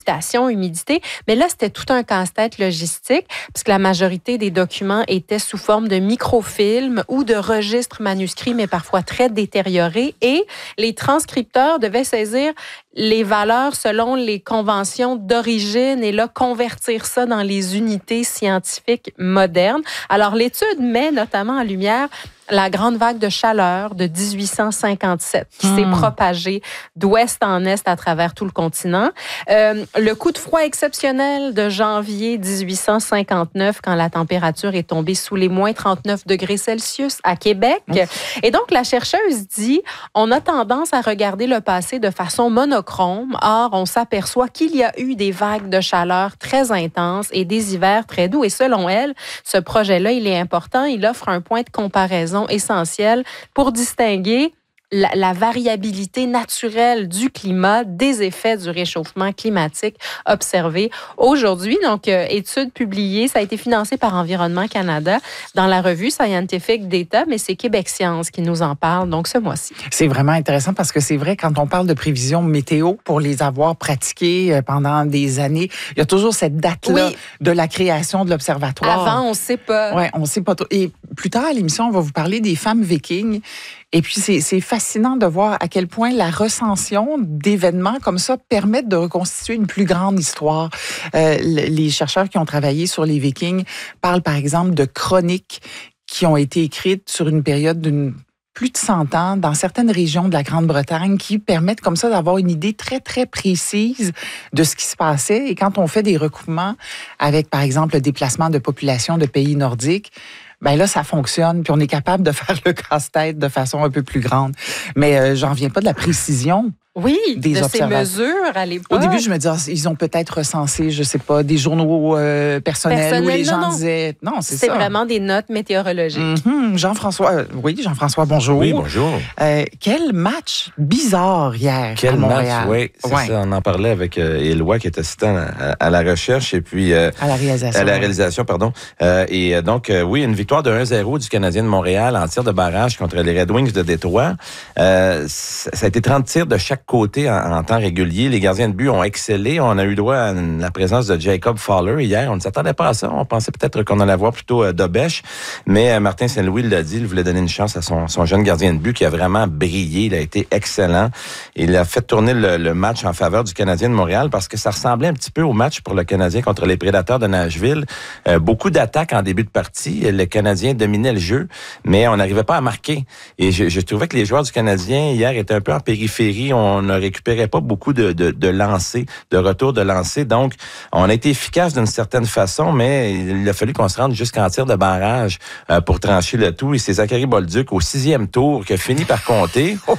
humidité. Mais là, c'était tout un casse-tête logistique, puisque la majorité des documents étaient sous forme de microfilms ou de registres manuscrits, mais parfois très détériorés. Et les transcripteurs devaient saisir les valeurs selon les conventions d'origine et là, convertir ça dans les unités scientifiques modernes. Alors, l'étude met notamment en lumière la grande vague de chaleur de 1857 qui s'est propagée d'ouest en est à travers tout le continent. Le coup de froid exceptionnel de janvier 1859 quand la température est tombée sous les moins 39 degrés Celsius à Québec. Et donc, la chercheuse dit, on a tendance à regarder le passé de façon monochrome. Or, on s'aperçoit qu'il y a eu des vagues de chaleur très intenses et des hivers très doux. Et selon elle, ce projet-là, il est important. Il offre un point de comparaison essentiel pour distinguer la variabilité naturelle du climat, des effets du réchauffement climatique observés aujourd'hui. Donc, étude publiée, ça a été financé par Environnement Canada dans la revue Scientific Data, mais c'est Québec Science qui nous en parle, donc ce mois-ci. C'est vraiment intéressant parce que c'est vrai, quand on parle de prévisions météo, pour les avoir pratiquées pendant des années, il y a toujours cette date-là de la création de l'observatoire. Avant, on ne sait pas. Oui, on ne sait pas trop. Et plus tard à l'émission, on va vous parler des femmes vikings. Et puis, c'est fascinant de voir à quel point la recension d'événements comme ça permet de reconstituer une plus grande histoire. Les chercheurs qui ont travaillé sur les Vikings parlent, par exemple, de chroniques qui ont été écrites sur une période d'une plus de 100 ans dans certaines régions de la Grande-Bretagne qui permettent comme ça d'avoir une idée très, très précise de ce qui se passait. Et quand on fait des recoupements avec, par exemple, le déplacement de populations de pays nordiques, ben là, ça fonctionne, puis on est capable de faire le casse-tête de façon un peu plus grande. Mais j'en viens pas de la précision. Oui, de ces mesures à l'époque. Au début, je me disais, ils ont peut-être recensé, je sais pas, des journaux personnels où les gens disaient... Non, c'est ça. C'est vraiment des notes météorologiques. Jean-François, Jean-François, bonjour. Oui, bonjour. Quel match bizarre hier à Montréal. Oui, c'est ça. On en parlait avec Éloi, qui est assistant à la recherche et puis... à la réalisation. À la réalisation, pardon. Et donc, oui, une victoire de 1-0 du Canadien de Montréal en tir de barrage contre les Red Wings de Détroit. Ça a été 30 tirs de chaque côté en temps régulier. Les gardiens de but ont excellé. On a eu droit à la présence de Jacob Fowler hier. On ne s'attendait pas à ça. On pensait peut-être qu'on allait voir plutôt Dobèche. Mais Martin Saint-Louis l'a dit. Il voulait donner une chance à son jeune gardien de but qui a vraiment brillé. Il a été excellent. Il a fait tourner le match en faveur du Canadien de Montréal parce que ça ressemblait un petit peu au match pour le Canadien contre les Prédateurs de Nashville. Beaucoup d'attaques en début de partie. Le Canadien dominait le jeu, mais on n'arrivait pas à marquer. Et je trouvais que les joueurs du Canadien hier étaient un peu en périphérie. On ne récupérait pas beaucoup de lancers, de retours de lancers. Donc, on a été efficace d'une certaine façon, mais il a fallu qu'on se rende jusqu'en tir de barrage pour trancher le tout. Et c'est Zachary Bolduc au 6e tour qui a fini par compter. Au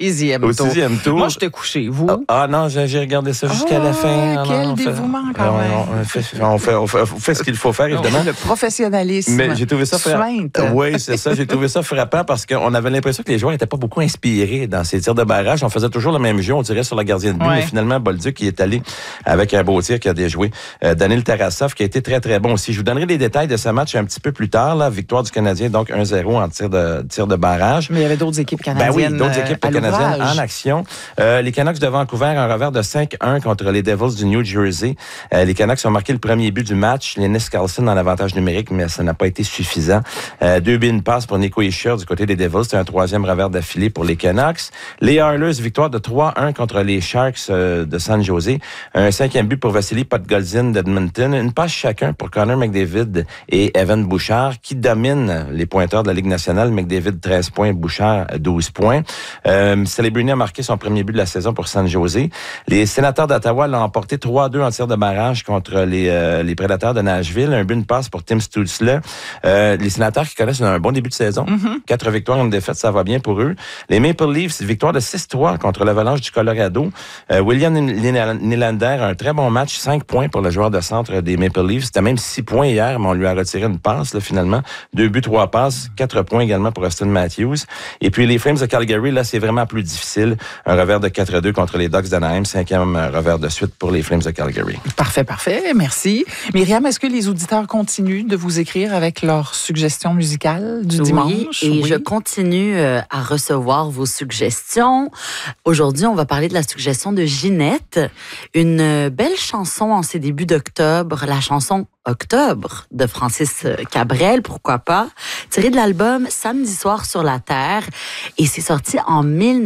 6e tour. Moi, j'étais couché. Vous? Ah non, j'ai regardé ça jusqu'à la fin. Quel dévouement, quand même. On fait ce qu'il faut faire, évidemment. Le professionnalisme. Mais j'ai trouvé ça frappant. Oui, c'est ça. J'ai trouvé ça frappant parce qu'on avait l'impression que les joueurs n'étaient pas beaucoup inspirés dans ces tirs de barrage. On faisait toujours le même jeu, on tirait sur la gardienne de but, mais finalement, Bolduc qui est allé avec un beau tir qui a déjoué Daniil Tarasov, qui a été très, très bon aussi. Je vous donnerai les détails de ce match un petit peu plus tard. Là, victoire du Canadien, donc 1-0 en tir de barrage. Mais il y avait d'autres équipes canadiennes. D'autres équipes canadiennes en action. Les Canucks de Vancouver, un revers de 5-1 contre les Devils du New Jersey. Les Canucks ont marqué le premier but du match. Linus Karlsson dans l'avantage numérique, mais ça n'a pas été suffisant. 2 buts, une passe pour Nico Hischier du côté des Devils. C'est un 3e revers d'affilée pour les Canucks. Les Oilers, victoire de 3-1 contre les Sharks de San Jose. Un 5e but pour Vassili Podkolzin d'Edmonton. Une passe chacun pour Connor McDavid et Evan Bouchard qui dominent les pointeurs de la Ligue nationale. McDavid 13 points, Bouchard 12 points. Celebrini a marqué son premier but de la saison pour San Jose. Les Sénateurs d'Ottawa l'ont emporté 3-2 en tir de barrage contre les Prédateurs de Nashville. Un but, une passe pour Tim Stützle. Les Sénateurs qui connaissent un bon début de saison. 4 victoires, une défaite, ça va bien pour eux. Les Maple Leafs, victoire de 6-3 contre l'Avalanche du Colorado. William Nylander, un très bon match, 5 points pour le joueur de centre des Maple Leafs. C'était même 6 points hier, mais on lui a retiré une passe là, finalement. 2 buts, 3 passes, 4 points également pour Austin Matthews. Et puis les Flames de Calgary, là, c'est vraiment plus difficile. Un revers de 4-2 contre les Ducks d'Anaheim, 5e revers de suite pour les Flames de Calgary. Parfait. Merci. Myriam, est-ce que les auditeurs continuent de vous écrire avec leurs suggestions musicales du dimanche? Oui, et je continue à recevoir vos suggestions. Aujourd'hui, aujourd'hui, on va parler de la suggestion de Ginette, une belle chanson en ces débuts d'octobre, la chanson Octobre de Francis Cabrel, pourquoi pas, tirée de l'album Samedi soir sur la Terre, et c'est sorti en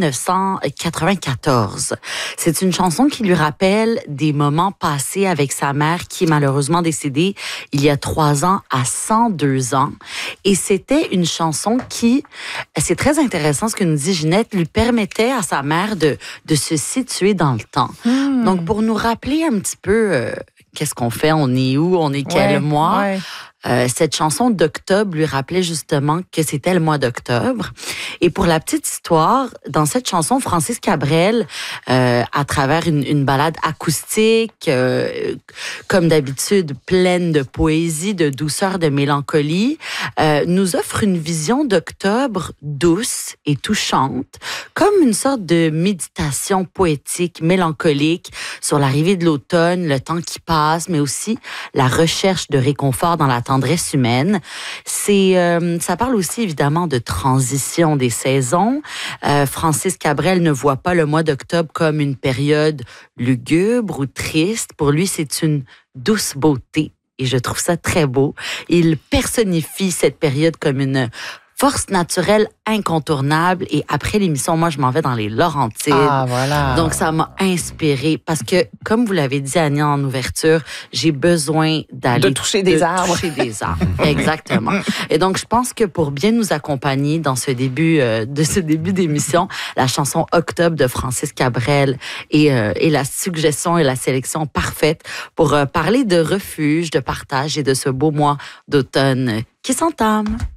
1994. C'est une chanson qui lui rappelle des moments passés avec sa mère qui est malheureusement décédée il y a 3 ans à 102 ans. Et c'était une chanson qui, c'est très intéressant ce que nous dit Ginette, lui permettait à sa mère de se situer dans le temps. Donc, pour nous rappeler un petit peu qu'est-ce qu'on fait, on est où, on est quel mois. Ouais. Cette chanson d'octobre lui rappelait justement que c'était le mois d'octobre. Et pour la petite histoire, dans cette chanson, Francis Cabrel, à travers une ballade acoustique, comme d'habitude, pleine de poésie, de douceur, de mélancolie, nous offre une vision d'octobre douce et touchante, comme une sorte de méditation poétique, mélancolique, sur l'arrivée de l'automne, le temps qui passe, mais aussi la recherche de réconfort dans la tendresse humaine. Ça parle aussi évidemment de transition des saisons. Francis Cabrel ne voit pas le mois d'octobre comme une période lugubre ou triste. Pour lui, c'est une douce beauté. Et je trouve ça très beau. Il personnifie cette période comme une force naturelle incontournable. Et après l'émission, moi, je m'en vais dans les Laurentides. Ah, voilà. Donc, ça m'a inspirée parce que, comme vous l'avez dit, Annie, en ouverture, j'ai besoin d'aller... De toucher des arbres. Toucher des arbres, exactement. Et donc, je pense que pour bien nous accompagner dans ce début d'émission, la chanson Octobre de Francis Cabrel est la suggestion et la sélection parfaite pour parler de refuge, de partage et de ce beau mois d'automne qui s'entame.